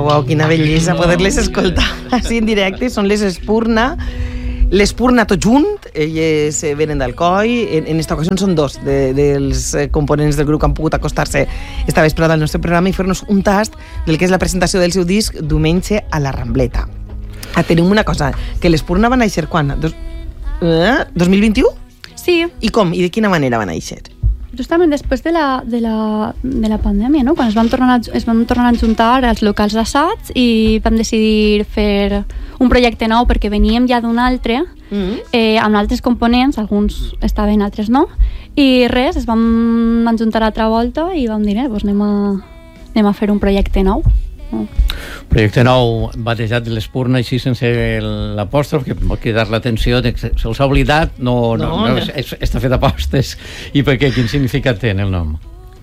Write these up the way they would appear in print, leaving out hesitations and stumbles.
uau, quina bellesa poder-les escoltar així en directe. Són les Espurna. L'Espurna tot junt, elles venen d'Alcoi. En esta ocasió són dos dels components del grup que han pogut acostar-se esta vesprada al nostre programa i fer-nos un tast del que és la presentació del seu disc Diumenge a la Rambleta. Tenim una cosa, que l'Espurna va néixer quan? 2021? Sí. I com? I de quina manera va néixer? Justament després de la pandèmia, no? Quan es van tornar a juntar als locals d'assaig i vam decidir fer un projecte nou perquè veníem ja d'un altre, amb altres components, alguns estaven, altres no, i res, es vam juntar altra volta i vam dir, doncs anem a fer un projecte nou. Projecte nou batejat de l'Espurna així sense l'apòstrof, que pot cridar l'atenció de que se'ls ha oblidat, no. Està fet apostes. I per què? Quin significat té el nom?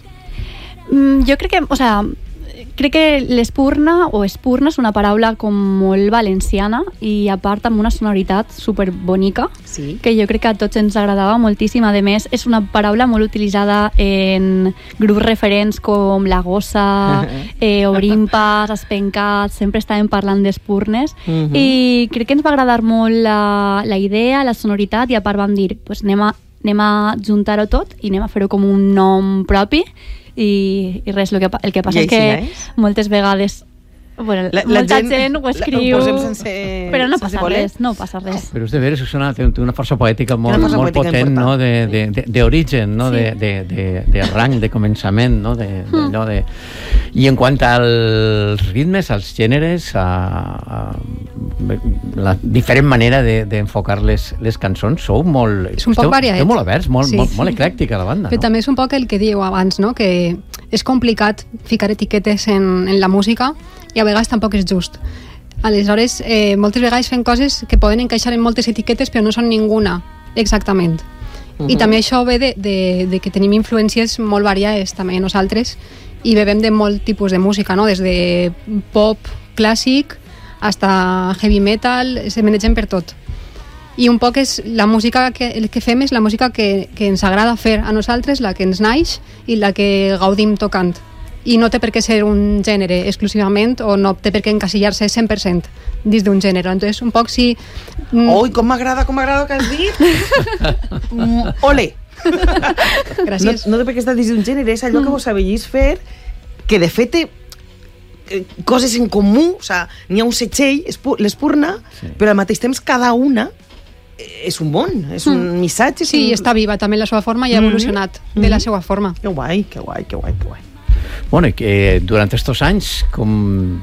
Jo crec que l'Espurna o Espurna és una paraula com molt valenciana i a part amb una sonoritat superbonica, sí, que jo crec que a tots ens agradava moltíssim. A més, és una paraula molt utilitzada en grups referents com La Gossa, Obrimpas, Espencats, sempre estàvem parlant d'espurnes, i crec que ens va agradar molt la idea, la sonoritat, i a part vam dir, pues anem a juntar-ho tot i anem a fer-ho com un nom propi. I res, el que passa és que moltes vegades molta gent ho escriu, però no passa res. Però és de veres que té una força poètica molt potent, no? D'origen, no? De rang, de començament, no? I en quant als ritmes, als gèneres, a la diferent manera d'enfocar les cançons, sou molt... És un poc variat. Esteu molt oberts, molt eclèctica la banda, no? Però també és un poc el que dieu abans, no? Que és complicat ficar etiquetes en la música i a vegades tampoc és just. Aleshores, moltes vegades fem coses que poden encaixar en moltes etiquetes però no són ninguna, exactament. I també això ve de que tenim influències molt variades també nosaltres i bevem de molt tipus de música, no? Des de pop clàssic hasta heavy metal, se manegen per tot. I un poc és la música el que fem és la música que ens agrada fer a nosaltres, la que ens naix i la que gaudim tocant. I no té per què ser un gènere exclusivament o no té per què encasillar-se 100% dins d'un gènere. Entonces, un poc si... Ui, com m'agrada el que has dit! Ole! Gràcies. No té per què estar dins d'un gènere, és allò que vos sabellís fer, que de fet té coses en comú, o sigui, n'hi ha un setxell, l'Espurna, però al mateix temps cada una és un món, és un missatge. Sí, està viva també la seva forma i ha evolucionat de la seva forma. Que guai, que guai, que guai, que guai. Bueno, i que durant estos anys, com...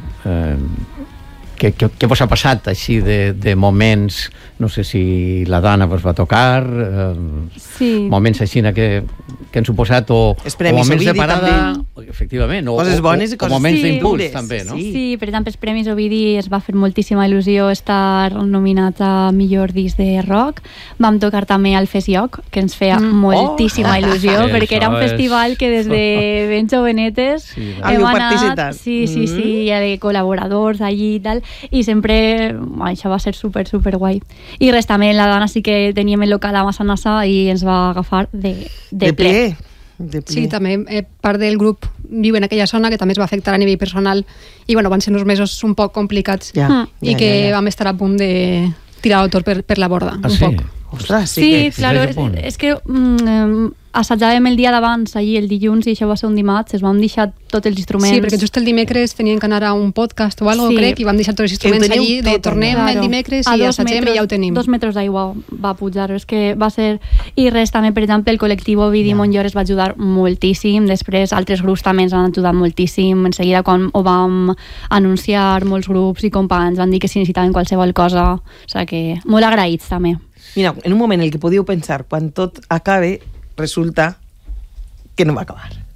Què vos ha passat així de moments, no sé si la Dana vos va tocar, moments així que han suposat o moments de parada, efectivament, coses bones i coses moments d'impuls també, no? Sí, per exemple, els Premis Ovidi es va fer moltíssima il·lusió estar nominats a millor disc de rock. Vam tocar també al Fes Lloc, que ens feia moltíssima il·lusió, perquè era un festival que des de ben jovenetes hem anat, hi ha de col·laboradors allí i tal, i sempre això va ser super guai. I res, també la Dana sí que teníem el local a Massanassa i ens va agafar de ple. Sí, també part del grup viu en aquella zona, que també es va afectar a nivell personal i bueno, van ser uns mesos un poc complicats i que vam estar a punt de tirar el tot per la borda un poc. Ostres, sí, claro, és que assajàvem el dia d'abans, allí el dilluns, i això va ser un dimarts, es vam deixar tots els instruments. Sí, perquè just el dimecres tenien que anar a un podcast o alguna cosa, crec, i vam deixar tots els instruments allí, tornem el dimecres i assaigem i ja ho tenim. 2 metres d'aigua va pujar, és que va ser... I res, també, per exemple, el col·lectiu Ovidi Montllor es va ajudar moltíssim, després altres grups també ens han ajudat moltíssim, en seguida quan ho vam anunciar, molts grups i companys van dir que si necessitaven qualsevol cosa, o sigui que molt agraïts també. Mira, en un moment en el que podíeu pensar, quan tot acabe, resulta que no va acabar.